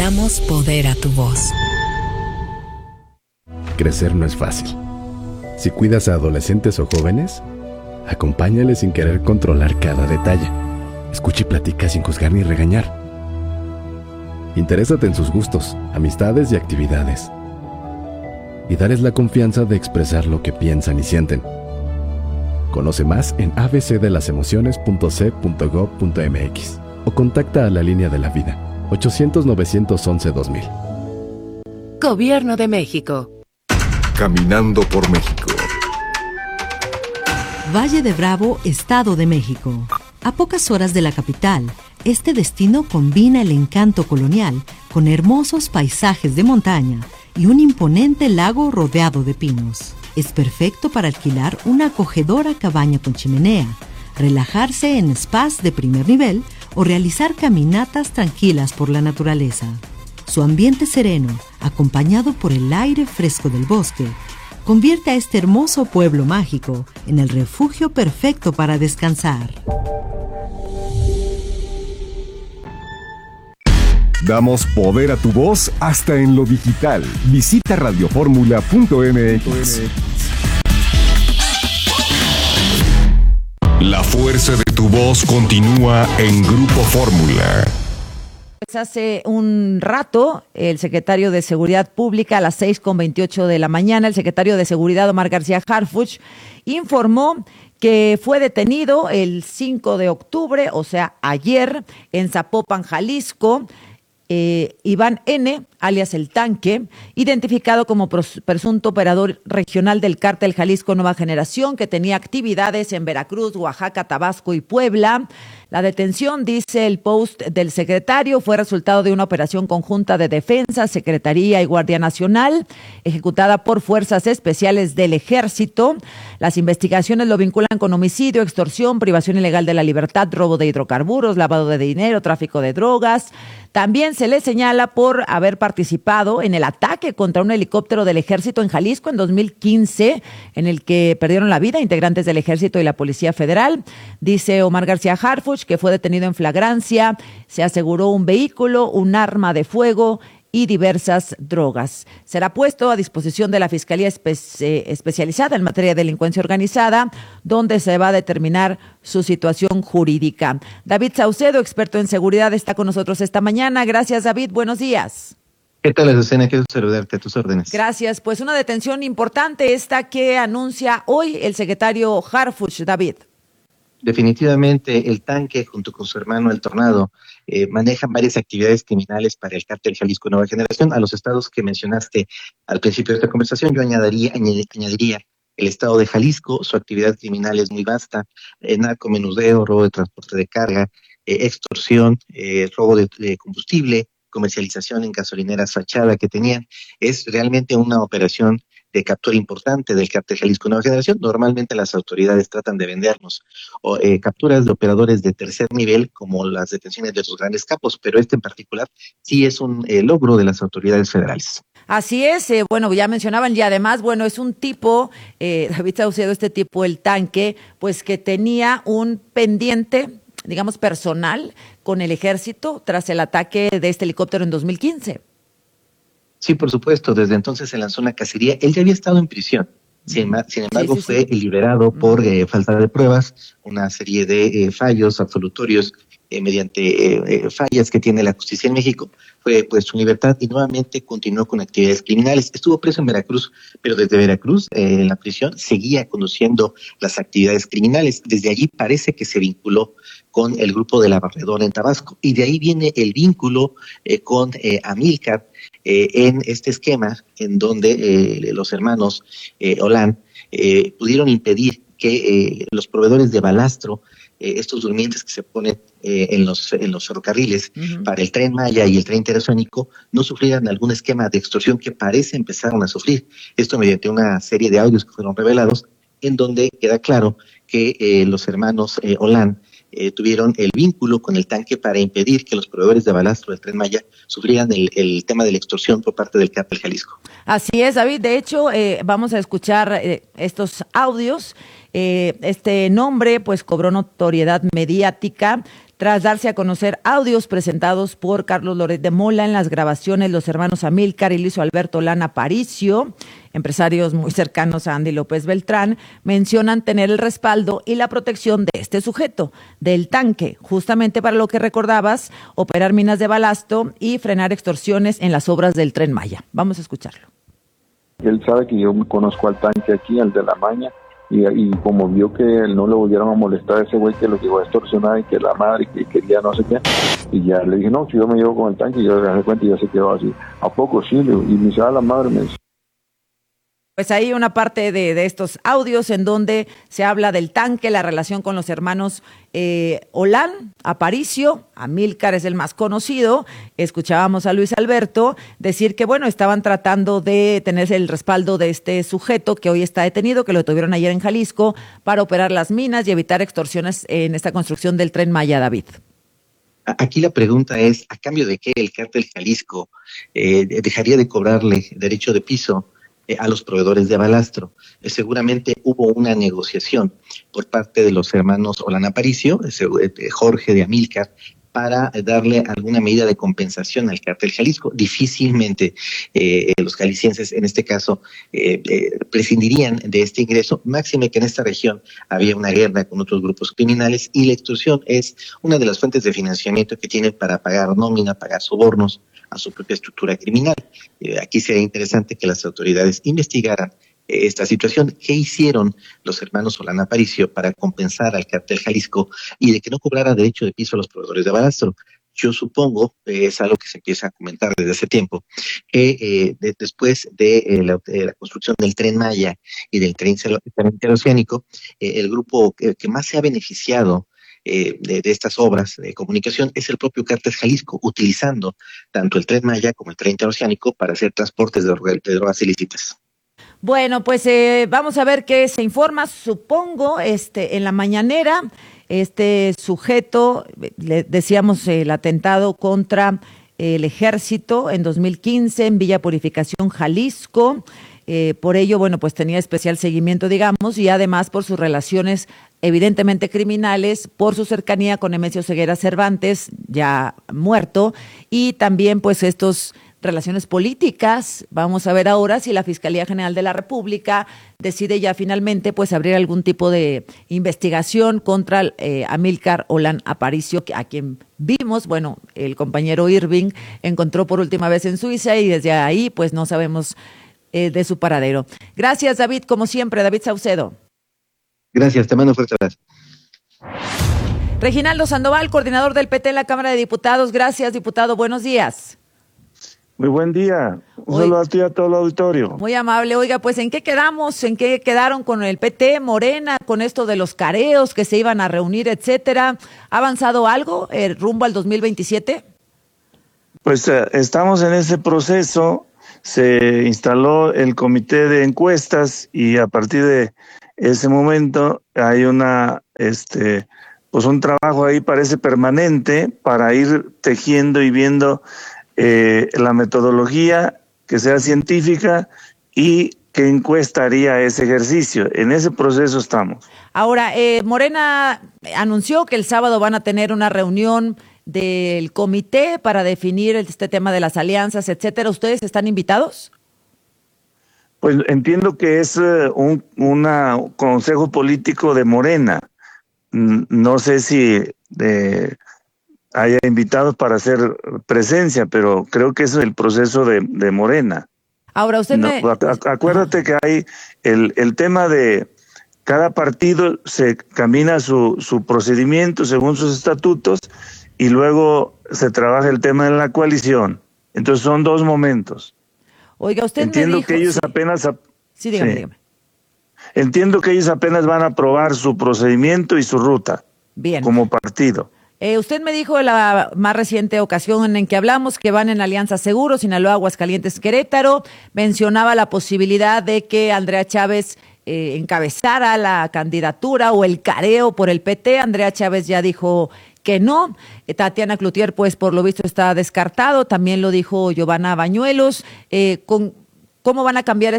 Damos poder a tu voz. Crecer no es fácil. Si cuidas a adolescentes o jóvenes, acompáñales sin querer controlar cada detalle. Escucha y platica sin juzgar ni regañar. Interésate en sus gustos, amistades y actividades. Y darles la confianza de expresar lo que piensan y sienten. Conoce más en abcdelasemociones.c.gov.mx o contacta a la Línea de la Vida, 800-911-2000. Gobierno de México. Caminando por México. Valle de Bravo, Estado de México. A pocas horas de la capital, este destino combina el encanto colonial con hermosos paisajes de montaña y un imponente lago rodeado de pinos. Es perfecto para alquilar una acogedora cabaña con chimenea, relajarse en spas de primer nivel o realizar caminatas tranquilas por la naturaleza. Su ambiente sereno, acompañado por el aire fresco del bosque, convierte a este hermoso pueblo mágico en el refugio perfecto para descansar. Damos poder a tu voz hasta en lo digital. Visita radioformula.mx. La fuerza de tu voz continúa en Grupo Fórmula. Pues hace un rato, el secretario de Seguridad Pública, a las 6:28 de la mañana, el secretario de Seguridad, Omar García Harfuch, informó que fue detenido el 5 de octubre, o sea, ayer, en Zapopan, Jalisco, Iván N., alias El Tanque, identificado como presunto operador regional del cártel Jalisco Nueva Generación, que tenía actividades en Veracruz, Oaxaca, Tabasco y Puebla. La detención, dice el post del secretario, fue resultado de una operación conjunta de Defensa, Secretaría y Guardia Nacional, ejecutada por Fuerzas Especiales del Ejército. Las investigaciones lo vinculan con homicidio, extorsión, privación ilegal de la libertad, robo de hidrocarburos, lavado de dinero, tráfico de drogas. También se le señala por haber participado en el ataque contra un helicóptero del Ejército en Jalisco en 2015, en el que perdieron la vida integrantes del Ejército y la Policía Federal. Dice Omar García Harfuch que fue detenido en flagrancia, se aseguró un vehículo, un arma de fuego y diversas drogas. Será puesto a disposición de la Fiscalía especializada en materia de delincuencia organizada, donde se va a determinar su situación jurídica. David Saucedo, experto en seguridad, está con nosotros esta mañana. Gracias, David. Buenos días. ¿Qué tal, Azucena? Quiero saludarte, a tus órdenes. Gracias. Pues una detención importante esta que anuncia hoy el secretario Harfuch, David. Definitivamente, El Tanque, junto con su hermano El Tornado, manejan varias actividades criminales para el cártel Jalisco Nueva Generación. A los estados que mencionaste al principio de esta conversación, yo añadiría el estado de Jalisco. Su actividad criminal es muy vasta: narcomenudeo, robo de transporte de carga, extorsión, robo de combustible, comercialización en gasolineras fachada que tenían. Es realmente una operación de captura importante del cártel Jalisco Nueva Generación. Normalmente las autoridades tratan de vendernos capturas de operadores de tercer nivel, como las detenciones de los grandes capos, pero este en particular sí es un logro de las autoridades federales. Así es, bueno, ya mencionaban, y además, bueno, es un tipo, David Saucedo, este tipo, El Tanque, pues que tenía un pendiente, digamos, personal con el ejército tras el ataque de este helicóptero en 2015. Sí, por supuesto, desde entonces se lanzó una cacería. Él ya había estado en prisión, sin embargo fue liberado por falta de pruebas, una serie de fallos absolutorios mediante fallas que tiene la justicia en México. Fue puesto en libertad y nuevamente continuó con actividades criminales. Estuvo preso en Veracruz, pero desde Veracruz, en la prisión, seguía conduciendo las actividades criminales. Desde allí parece que se vinculó con el grupo de La Barredora en Tabasco, y de ahí viene el vínculo con Amílcar en este esquema en donde los hermanos Olán pudieron impedir que los proveedores de balastro, estos durmientes que se ponen en los ferrocarriles para el Tren Maya y el tren interoceánico, no sufrieran algún esquema de extorsión que parece empezaron a sufrir. Esto mediante una serie de audios que fueron revelados, en donde queda claro que los hermanos Olán tuvieron el vínculo con El Tanque para impedir que los proveedores de balastro del Tren Maya sufrieran el tema de la extorsión por parte del cártel Jalisco. Así es, David. De hecho, vamos a escuchar estos audios. Este nombre pues cobró notoriedad mediática tras darse a conocer audios presentados por Carlos Loret de Mola en las grabaciones los hermanos Amílcar y Luis Alberto Olán Aparicio, empresarios muy cercanos a Andy López Beltrán, mencionan tener el respaldo y la protección de este sujeto, del tanque, justamente para lo que recordabas, operar minas de balasto y frenar extorsiones en las obras del Tren Maya. Vamos a escucharlo. Él sabe que yo me conozco al tanque aquí, al de la Maña, y como vio que no le volvieron a molestar a ese güey que lo llegó a extorsionar y que la madre que quería no sé qué, y ya le dije, no, si yo me llevo con el tanque, y yo le dejé cuenta y ya se quedó así. ¿A poco sí? Y me dice, la madre me dice. Pues ahí una parte de estos audios en donde se habla del tanque, la relación con los hermanos Olán, Aparicio, Amílcar es el más conocido. Escuchábamos a Luis Alberto decir que, bueno, estaban tratando de tener el respaldo de este sujeto que hoy está detenido, que lo detuvieron ayer en Jalisco, para operar las minas y evitar extorsiones en esta construcción del Tren Maya, David. Aquí la pregunta es, ¿a cambio de qué el cártel Jalisco dejaría de cobrarle derecho de piso a los proveedores de balastro? Seguramente hubo una negociación por parte de los hermanos Olán Aparicio, Jorge de Amílcar, para darle alguna medida de compensación al cártel Jalisco. Difícilmente los jaliscienses, en este caso, prescindirían de este ingreso, máxime que en esta región había una guerra con otros grupos criminales y la extorsión es una de las fuentes de financiamiento que tienen para pagar nómina, pagar sobornos a su propia estructura criminal. Aquí sería interesante que las autoridades investigaran esta situación. ¿Qué hicieron los hermanos Olán Aparicio para compensar al cártel Jalisco y de que no cobrara derecho de piso a los proveedores de balastro? Yo supongo, es algo que se empieza a comentar desde hace tiempo, que después de la construcción del Tren Maya y del tren interoceánico, el grupo que más se ha beneficiado de estas obras de comunicación es el propio cártel Jalisco, utilizando tanto el Tren Maya como el tren interoceánico para hacer transportes de drogas ilícitas. Bueno, pues vamos a ver qué se informa. Supongo, en la mañanera, este sujeto, le decíamos el atentado contra el ejército en 2015 en Villa Purificación, Jalisco. Por ello, bueno, pues tenía especial seguimiento, digamos, y además por sus relaciones evidentemente criminales, por su cercanía con Nemesio Ceguera Cervantes, ya muerto, y también pues estos relaciones políticas. Vamos a ver ahora si la Fiscalía General de la República decide ya finalmente pues abrir algún tipo de investigación contra Amílcar Olán Aparicio, a quien vimos, bueno, el compañero Irving encontró por última vez en Suiza y desde ahí pues no sabemos de su paradero. Gracias, David, como siempre, David Saucedo. Gracias, te mando un fuerte abrazo. Reginaldo Sandoval, coordinador del PT en la Cámara de Diputados. Gracias, diputado, buenos días. Muy buen día. Un saludo a ti y a todo el auditorio. Muy amable. Oiga, pues ¿en qué quedamos? ¿En qué quedaron con el PT, Morena, con esto de los careos que se iban a reunir, etcétera? ¿Ha avanzado algo rumbo al 2027? Pues estamos en ese proceso. Se instaló el comité de encuestas y a partir de ese momento hay pues un trabajo ahí parece permanente para ir tejiendo y viendo la metodología que sea científica y qué encuesta haría ese ejercicio. En ese proceso estamos. Ahora, Morena anunció que el sábado van a tener una reunión del comité para definir este tema de las alianzas, etcétera. ¿Ustedes están invitados? Pues entiendo que es un consejo político de Morena. No sé si haya invitados para hacer presencia, pero creo que ese es el proceso de Morena. Ahora, usted acuérdate que hay el tema de cada partido se camina su procedimiento según sus estatutos y luego se trabaja el tema de la coalición. Entonces son dos momentos. Oiga, usted entiendo me dijo, que ellos sí. apenas Sí, dígame. Entiendo que ellos apenas van a aprobar su procedimiento y su ruta. Bien. Como partido. Usted me dijo en la más reciente ocasión en que hablamos que van en Alianza Seguro, Sinaloa, Aguascalientes, Querétaro. Mencionaba la posibilidad de que Andrea Chávez encabezara la candidatura o el careo por el PT. Andrea Chávez ya dijo que no. Tatiana Cloutier, pues por lo visto está descartado. También lo dijo Giovanna Bañuelos. ¿Cómo van a cambiar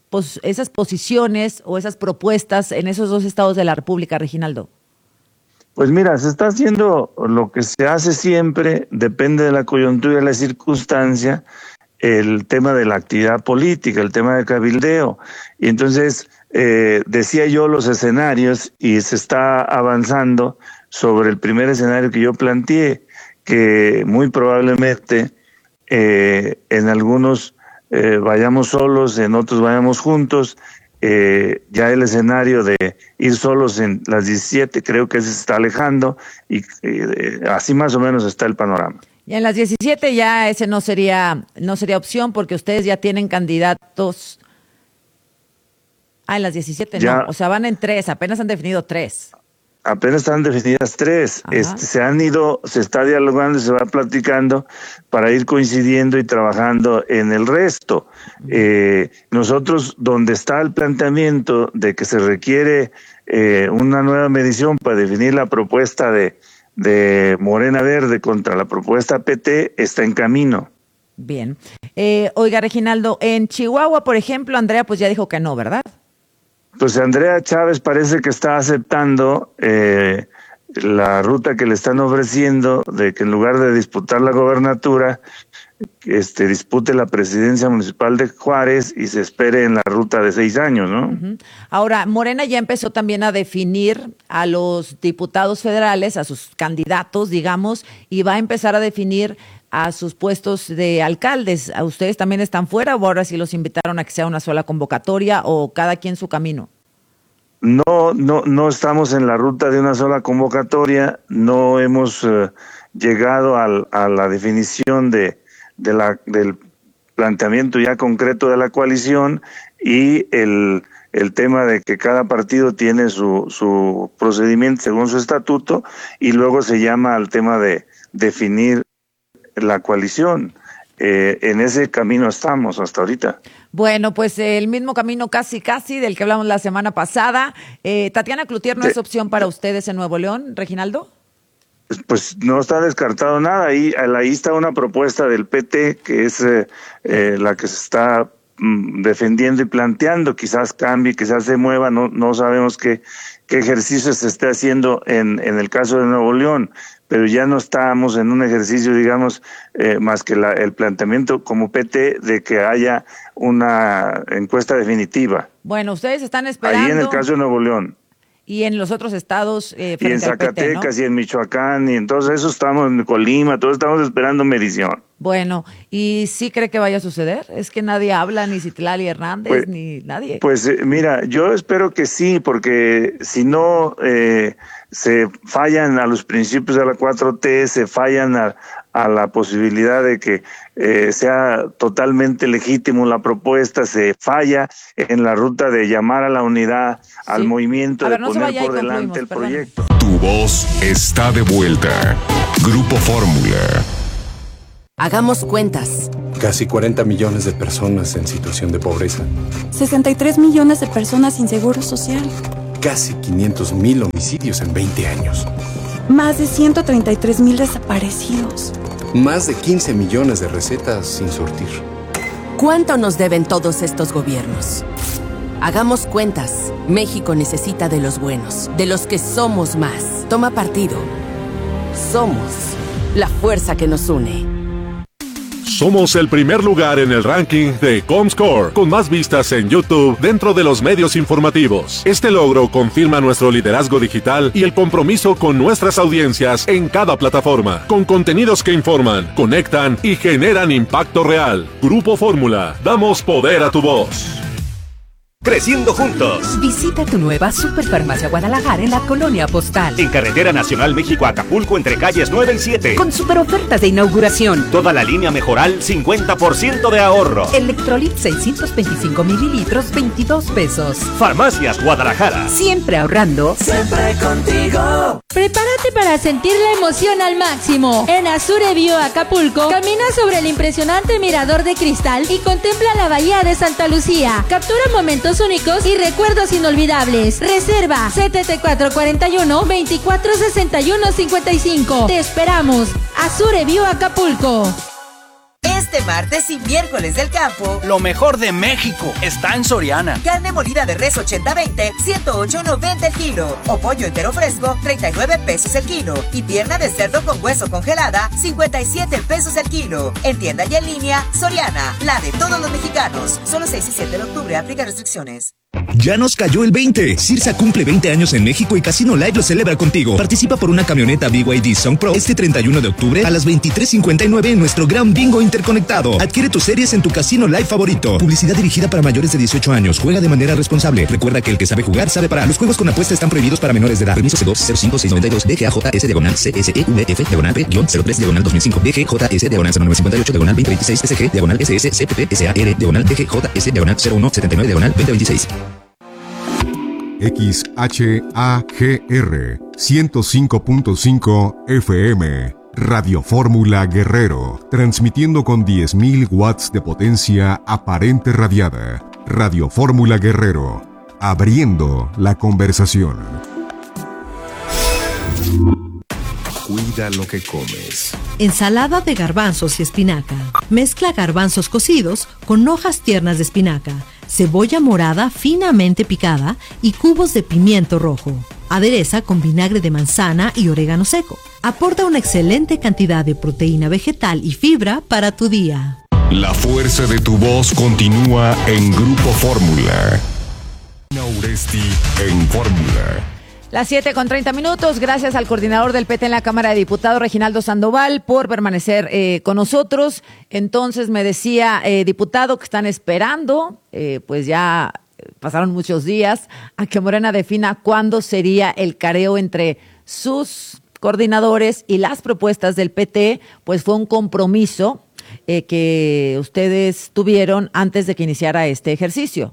esas posiciones o esas propuestas en esos dos estados de la República, Reginaldo? Pues mira, se está haciendo lo que se hace siempre, depende de la coyuntura y de la circunstancia, el tema de la actividad política, el tema de cabildeo. Y entonces, decía yo los escenarios y se está avanzando sobre el primer escenario que yo planteé, que muy probablemente en algunos vayamos solos, en otros vayamos juntos. Ya el escenario de ir solos en las 17 creo que se está alejando y así más o menos está el panorama. Y en las 17 ya ese no sería opción porque ustedes ya tienen candidatos. En las 17 ya, no, o sea, van en 3, apenas han definido 3. Apenas están definidas 3. Se está dialogando y se va platicando para ir coincidiendo y trabajando en el resto. Nosotros, donde está el planteamiento de que se requiere una nueva medición para definir la propuesta de Morena Verde contra la propuesta PT, está en camino. Bien. Oiga, Reginaldo, en Chihuahua, por ejemplo, Andrea pues ya dijo que no, ¿verdad? Pues Andrea Chávez parece que está aceptando la ruta que le están ofreciendo de que en lugar de disputar la gobernatura, dispute la presidencia municipal de Juárez y se espere en la ruta de 6 años, ¿no? Uh-huh. Ahora, Morena ya empezó también a definir a los diputados federales, a sus candidatos, digamos, y va a empezar a definir a sus puestos de alcaldes. ¿A ustedes también están fuera o ahora sí los invitaron a que sea una sola convocatoria o cada quien su camino? No estamos en la ruta de una sola convocatoria, no hemos llegado a la definición del planteamiento ya concreto de la coalición y el tema de que cada partido tiene su procedimiento según su estatuto y luego se llama al tema de definir la coalición. En ese camino estamos hasta ahorita. Bueno, pues el mismo camino casi del que hablamos la semana pasada. Tatiana Cloutier no es opción para ustedes en Nuevo León, Reginaldo. Pues no está descartado nada. Ahí está una propuesta del PT que es la que se está defendiendo y planteando. Quizás cambie, quizás se mueva, no sabemos qué ejercicio se esté haciendo en el caso de Nuevo León, pero ya no estamos en un ejercicio, digamos, más que el planteamiento como PT de que haya una encuesta definitiva. Bueno, ustedes están esperando. Ahí en el caso de Nuevo León. Y en los otros estados frente y en Zacatecas, PT, ¿no? Y en Michoacán, y en todos esos estamos, en Colima, todos estamos esperando medición. Bueno, ¿y sí cree que vaya a suceder? Es que nadie habla, ni Citlali Hernández, ni nadie. Pues mira, yo espero que sí, porque si no se fallan a los principios de la 4T, se fallan a la posibilidad de que sea totalmente legítimo la propuesta, se falla en la ruta de llamar a la unidad, al movimiento, de poner por delante el proyecto. Tu voz está de vuelta. Grupo Fórmula. Hagamos cuentas. Casi 40 millones de personas en situación de pobreza. 63 millones de personas sin seguro social. Casi 500,000 homicidios en 20 años. Más de 133,000 desaparecidos. Más de 15 millones de recetas sin surtir. ¿Cuánto nos deben todos estos gobiernos? Hagamos cuentas. México necesita de los buenos, de los que somos más. Toma partido. Somos la fuerza que nos une. Somos el primer lugar en el ranking de Comscore, con más vistas en YouTube dentro de los medios informativos. Este logro confirma nuestro liderazgo digital y el compromiso con nuestras audiencias en cada plataforma, con contenidos que informan, conectan y generan impacto real. Grupo Fórmula, damos poder a tu voz. Creciendo juntos. Visita tu nueva Superfarmacia Guadalajara en la Colonia Postal. En Carretera Nacional México-Acapulco, entre calles 9 y 7. Con super ofertas de inauguración. Toda la línea Mejoral, 50% de ahorro. Electrolit 625 mililitros, 22 pesos. Farmacias Guadalajara. Siempre ahorrando. Siempre contigo. Prepárate para sentir la emoción al máximo. En Azure Bio Acapulco, camina sobre el impresionante mirador de cristal y contempla la bahía de Santa Lucía. Captura momentos únicos y recuerdos inolvidables. Reserva 7441-2461-55. Te esperamos. Azure Bio Acapulco. Este martes y miércoles del campo, lo mejor de México está en Soriana. Carne molida de res 80-20, 108.90 el kilo. O pollo entero fresco, 39 pesos el kilo. Y pierna de cerdo con hueso congelada, 57 pesos el kilo. En tienda y en línea, Soriana, la de todos los mexicanos. Solo 6 y 7 de octubre, aplica restricciones. Ya nos cayó el 20. Cirsa cumple 20 años en México y Casino Live lo celebra contigo. Participa por una camioneta BYD Song Pro este 31 de octubre a las 23:59 en nuestro gran bingo interconectado. Adquiere tus series en tu Casino Live favorito. Publicidad dirigida para mayores de 18 años. Juega de manera responsable. Recuerda que el que sabe jugar sabe parar. Los juegos con apuesta están prohibidos para menores de edad. Permiso C2-05692 DGAJS-CSEUVF-03-03-2005 DGJS-0958-2026 SG-SSR-DGJS-0179-0126. XHAGR 105.5 FM Radio Fórmula Guerrero, transmitiendo con 10.000 watts de potencia aparente radiada. Radio Fórmula Guerrero, abriendo la conversación. Cuida lo que comes. Ensalada de garbanzos y espinaca. Mezcla garbanzos cocidos con hojas tiernas de espinaca, cebolla morada finamente picada y cubos de pimiento rojo. Adereza con vinagre de manzana y orégano seco. Aporta una excelente cantidad de proteína vegetal y fibra para tu día. La fuerza de tu voz continúa en Grupo Fórmula. Uresti en Fórmula. Las 7:30. Gracias al coordinador del PT en la Cámara de Diputados, Reginaldo Sandoval, por permanecer con nosotros. Entonces me decía, diputado, que están esperando, pues ya pasaron muchos días, a que Morena defina cuándo sería el careo entre sus coordinadores y las propuestas del PT. Pues fue un compromiso que ustedes tuvieron antes de que iniciara este ejercicio.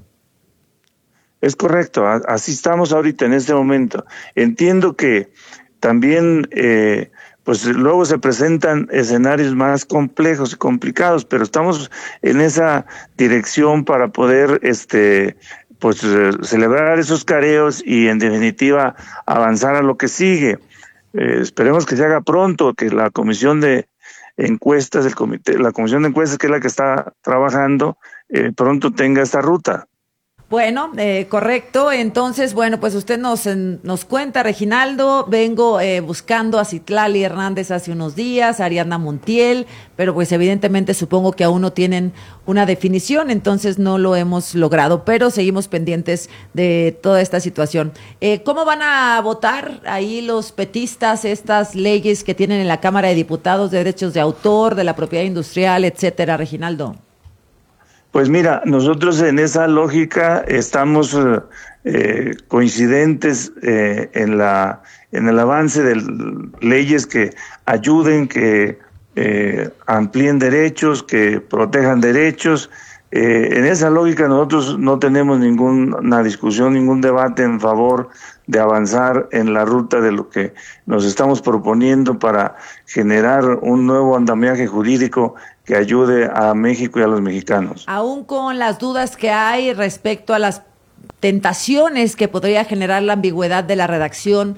Es correcto, así estamos ahorita en este momento. Entiendo que también pues luego se presentan escenarios más complejos y complicados, pero estamos en esa dirección para poder pues celebrar esos careos y en definitiva avanzar a lo que sigue. Esperemos que se haga pronto, que la comisión de encuestas, la comisión de encuestas, que es la que está trabajando, pronto tenga esta ruta. Bueno, correcto. Entonces, bueno, pues usted nos cuenta, Reginaldo, vengo buscando a Citlali Hernández hace unos días, a Ariadna Montiel, pero pues evidentemente supongo que aún no tienen una definición, entonces no lo hemos logrado, pero seguimos pendientes de toda esta situación. ¿Cómo van a votar ahí los petistas estas leyes que tienen en la Cámara de Diputados de derechos de autor, de la propiedad industrial, etcétera, Reginaldo? Pues mira, nosotros en esa lógica estamos coincidentes en el avance de leyes que ayuden, que amplíen derechos, que protejan derechos. En esa lógica nosotros no tenemos ninguna discusión, ningún debate en favor de avanzar en la ruta de lo que nos estamos proponiendo para generar un nuevo andamiaje jurídico que ayude a México y a los mexicanos. Aún con las dudas que hay respecto a las tentaciones que podría generar la ambigüedad de la redacción